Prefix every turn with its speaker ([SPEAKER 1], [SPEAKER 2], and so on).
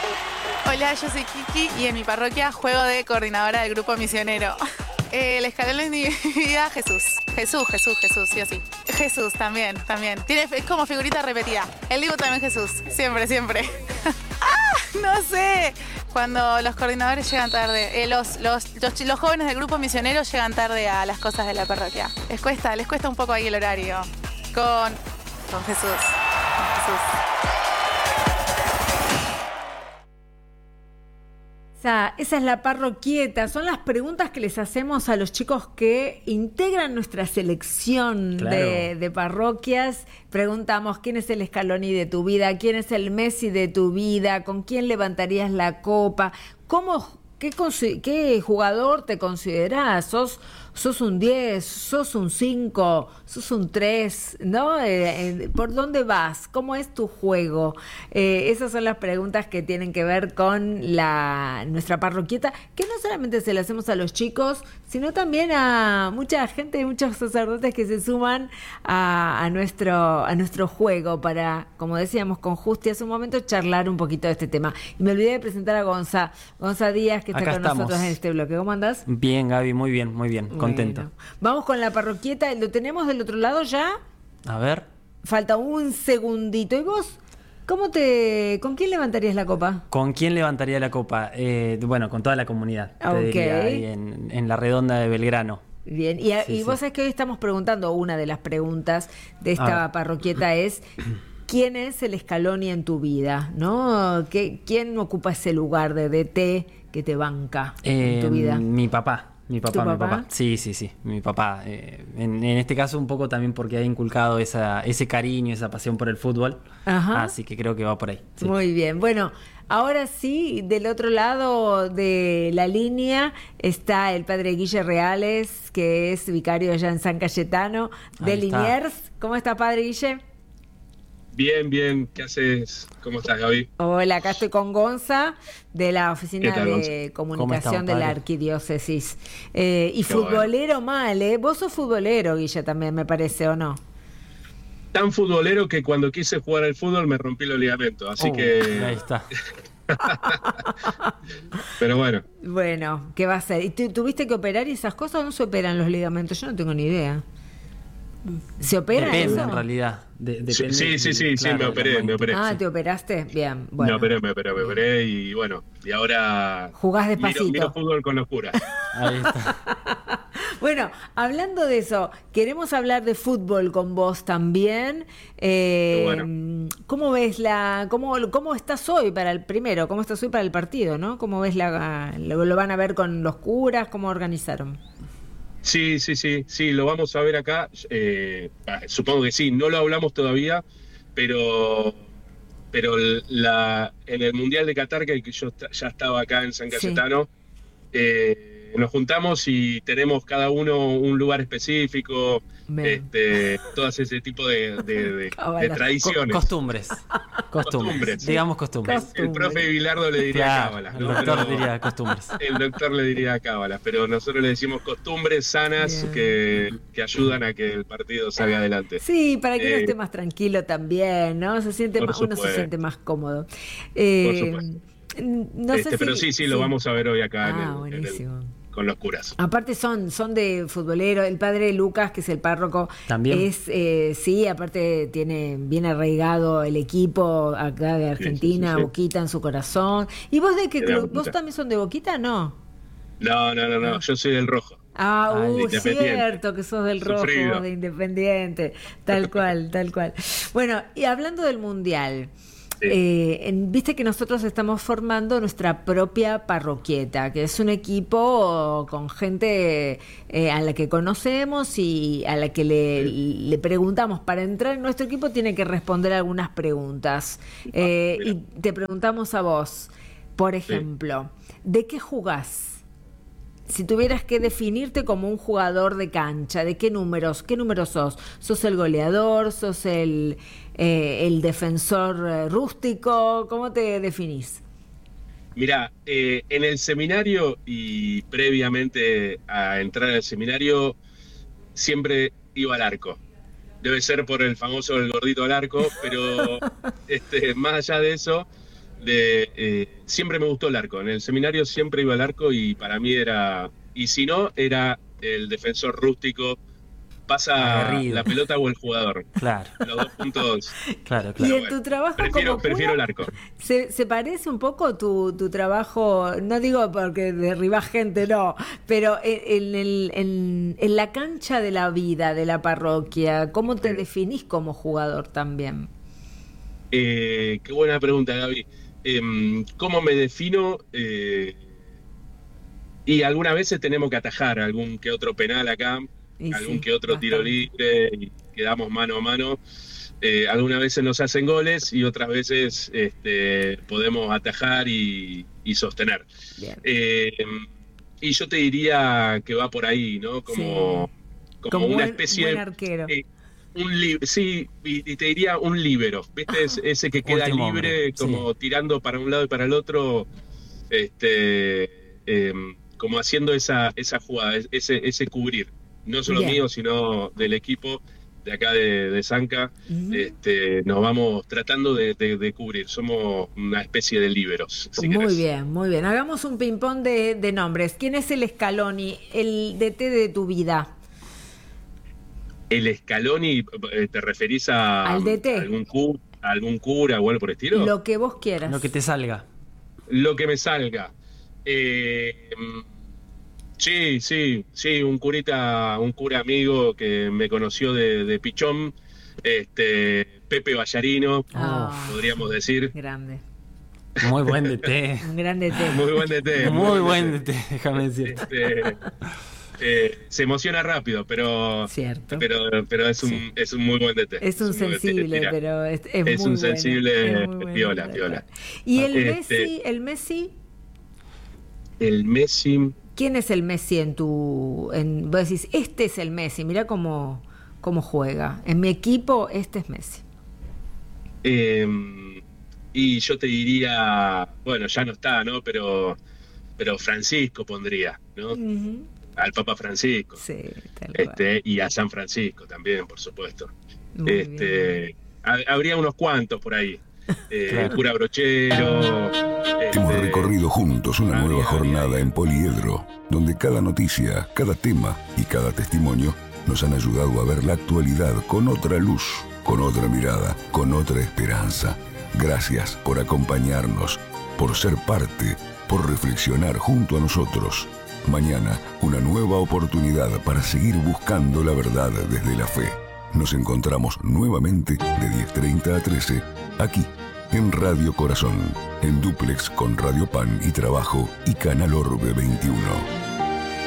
[SPEAKER 1] Hola, yo soy Kiki y en mi parroquia juego de coordinadora del grupo misionero. El escalón en mi vida, Jesús. Jesús, sí o sí. Jesús también. Es como figurita repetida. El Dibu también Jesús, siempre. No sé. Cuando los coordinadores llegan tarde, los jóvenes del grupo misionero llegan tarde a las cosas de la parroquia. Les cuesta un poco ahí el horario. Con Jesús.
[SPEAKER 2] Esa es la parroquieta, son las preguntas que les hacemos a los chicos que integran nuestra selección de parroquias. Preguntamos quién es el Scaloni de tu vida, quién es el Messi de tu vida, con quién levantarías la copa, qué jugador te considerás, sos un 10, sos un 5, sos un 3, ¿no? ¿Por dónde vas? ¿Cómo es tu juego? Esas son las preguntas que tienen que ver con nuestra parroquieta, que no solamente se la hacemos a los chicos, sino también a mucha gente, muchos sacerdotes que se suman a nuestro juego para, como decíamos con Justi hace un momento, charlar un poquito de este tema. Y me olvidé de presentar a Gonza Díaz, que está
[SPEAKER 3] Acá
[SPEAKER 2] con
[SPEAKER 3] estamos.
[SPEAKER 2] nosotros en este bloque. ¿Cómo andás?
[SPEAKER 3] Bien, Gaby, muy bien, contento.
[SPEAKER 2] Bueno, vamos con la parroquieta. ¿Lo tenemos del otro lado ya?
[SPEAKER 3] A ver.
[SPEAKER 2] Falta un segundito. ¿Y vos? ¿Con quién levantarías la copa?
[SPEAKER 3] ¿Con quién levantaría la copa? Bueno, con toda la comunidad, te diría, ahí en la redonda de Belgrano.
[SPEAKER 2] Bien, y vos sabés que hoy estamos preguntando, una de las preguntas de esta parroquieta es: ¿quién es el Scaloni en tu vida? ¿No? ¿Quién ocupa ese lugar de DT que te banca en tu vida?
[SPEAKER 3] Mi papá. Mi papá. Sí, mi papá. En este caso un poco también porque ha inculcado ese cariño, esa pasión por el fútbol.
[SPEAKER 2] Ajá.
[SPEAKER 3] Así que creo que va por ahí. Sí.
[SPEAKER 2] Muy bien. Bueno, ahora sí, del otro lado de la línea está el padre Guille Reales, que es vicario allá en San Cayetano de Liniers. ¿Cómo está, padre Guille?
[SPEAKER 4] Bien, ¿qué haces? ¿Cómo estás, Gaby?
[SPEAKER 2] Hola, acá estoy con Gonza, de la Oficina de Comunicación de la Arquidiócesis. Y futbolero mal, ¿eh? Vos sos futbolero, Guille, también, me parece, ¿o no?
[SPEAKER 4] Tan futbolero que cuando quise jugar al fútbol me rompí los ligamentos, así que...
[SPEAKER 3] Ahí está.
[SPEAKER 4] Pero bueno.
[SPEAKER 2] Bueno, ¿qué va a ser? ¿Y tuviste que operar y esas cosas? ¿No se operan los ligamentos? Yo no tengo ni idea. ¿Se opera
[SPEAKER 3] Depende,
[SPEAKER 2] eso?
[SPEAKER 3] en realidad. Depende,
[SPEAKER 4] Sí,
[SPEAKER 3] claro,
[SPEAKER 4] me operé.
[SPEAKER 2] Ah,
[SPEAKER 4] sí.
[SPEAKER 2] ¿te operaste? Bien, bueno.
[SPEAKER 4] Me operé y bueno, y ahora...
[SPEAKER 2] Jugás despacito.
[SPEAKER 4] Miro fútbol con locura.
[SPEAKER 3] Ahí está.
[SPEAKER 2] Bueno, hablando de eso, queremos hablar de fútbol con vos también.
[SPEAKER 4] Bueno.
[SPEAKER 2] ¿Cómo ves cómo estás hoy para el primero? ¿Cómo estás hoy para el partido, no? ¿Cómo ves lo van a ver con los curas? ¿Cómo organizaron?
[SPEAKER 4] Sí, lo vamos a ver acá. Supongo que sí, no lo hablamos todavía, pero en el Mundial de Qatar, que yo ya estaba acá en San Cayetano, nos juntamos y tenemos cada uno un lugar específico, todas ese tipo de tradiciones.
[SPEAKER 3] Costumbres. Digamos costumbres.
[SPEAKER 4] El profe Bilardo le diría cábalas.
[SPEAKER 3] El doctor diría costumbres.
[SPEAKER 4] El doctor le diría cábalas, pero nosotros le decimos costumbres sanas que ayudan a que el partido salga adelante.
[SPEAKER 2] Sí, para que uno esté más tranquilo también, ¿no? Uno se siente más cómodo.
[SPEAKER 4] Por supuesto.
[SPEAKER 2] No sé
[SPEAKER 4] pero sí, lo vamos a ver hoy acá
[SPEAKER 2] buenísimo.
[SPEAKER 4] Con los curas.
[SPEAKER 2] Aparte son de futbolero. El padre Lucas, que es el párroco,
[SPEAKER 3] también
[SPEAKER 2] aparte tiene bien arraigado el equipo acá de Argentina, sí. Boquita en su corazón. ¿Y vos de qué club? ¿Vos también son de Boquita, no?
[SPEAKER 4] No, yo soy del Rojo.
[SPEAKER 2] Cierto que sos del Rojo, de Independiente, tal cual. Bueno, y hablando del Mundial, viste que nosotros estamos formando nuestra propia parroquieta, que es un equipo con gente a la que conocemos y a la que le preguntamos. Para entrar en nuestro equipo tiene que responder algunas preguntas. Y te preguntamos a vos, por ejemplo, ¿de qué jugás? Si tuvieras que definirte como un jugador de cancha, ¿de qué números sos? ¿Sos el goleador? ¿Sos el defensor rústico? ¿Cómo te definís?
[SPEAKER 4] Mirá, en el seminario y previamente a entrar al seminario siempre iba al arco. Debe ser por el famoso el gordito al arco, pero más allá de eso, siempre me gustó el arco. En el seminario siempre iba al arco y para mí era... Y si no, era el defensor rústico. Pasa aguerrido la pelota o el jugador.
[SPEAKER 3] Claro.
[SPEAKER 4] Los dos puntos.
[SPEAKER 3] Claro.
[SPEAKER 2] Y en tu trabajo
[SPEAKER 4] prefiero el arco.
[SPEAKER 2] ¿Se parece un poco tu trabajo? No digo porque derribás gente, no, pero en la cancha de la vida, de la parroquia, ¿cómo te definís como jugador también?
[SPEAKER 4] Qué buena pregunta, Gaby. ¿Cómo me defino? Y algunas veces tenemos que atajar algún que otro penal acá. Algún que otro tiro libre y quedamos mano a mano. Algunas veces nos hacen goles y otras veces podemos atajar y sostener. Y yo te diría que va por ahí, ¿no? Como una especie
[SPEAKER 2] buen arquero.
[SPEAKER 4] Sí, y te diría un líbero, ¿viste? Ese que queda libre, como tirando para un lado y para el otro, como haciendo esa jugada, ese cubrir. No solo mío, sino del equipo de acá de Zanca. Nos vamos tratando de cubrir. Somos una especie de líberos.
[SPEAKER 2] Muy bien. Hagamos un ping-pong de nombres. ¿Quién es el Scaloni, el DT de tu vida?
[SPEAKER 4] ¿El Scaloni te referís
[SPEAKER 2] al DT?
[SPEAKER 4] ¿Algún cura o algo por el estilo?
[SPEAKER 2] Lo que vos quieras.
[SPEAKER 3] Lo que te salga.
[SPEAKER 4] Lo que me salga. Sí, un cura amigo que me conoció de Pichón, Pepe Ballarino, podríamos decir.
[SPEAKER 2] Grande.
[SPEAKER 3] Muy buen DT.
[SPEAKER 2] Un gran DT.
[SPEAKER 4] Muy buen DT.
[SPEAKER 3] Muy buen DT, déjame decir.
[SPEAKER 4] Se emociona rápido, pero
[SPEAKER 2] cierto.
[SPEAKER 4] pero es un muy buen DT.
[SPEAKER 2] Es un sensible, pero es muy
[SPEAKER 4] un sensible piola.
[SPEAKER 2] ¿Y el Messi?
[SPEAKER 4] El Messi.
[SPEAKER 2] ¿Quién es el Messi vos decís, este es el Messi, mirá cómo juega? En mi equipo, este es Messi.
[SPEAKER 4] Y yo te diría, bueno, ya no está, ¿no? Pero Francisco pondría, ¿no? Uh-huh. Al Papa Francisco.
[SPEAKER 2] Sí, tal cual.
[SPEAKER 4] Y a San Francisco también, por supuesto.
[SPEAKER 2] Bien.
[SPEAKER 4] Habría unos cuantos por ahí. Claro. Cura Brochero.
[SPEAKER 5] Hemos recorrido juntos una nueva jornada en Poliedro, donde cada noticia, cada tema y cada testimonio nos han ayudado a ver la actualidad con otra luz, con otra mirada, con otra esperanza. Gracias por acompañarnos, por ser parte, por reflexionar junto a nosotros. Mañana, una nueva oportunidad para seguir buscando la verdad desde la fe. Nos encontramos nuevamente de 10:30 a 13, aquí, en Radio Corazón, en dúplex con Radio Pan y Trabajo y Canal Orbe 21.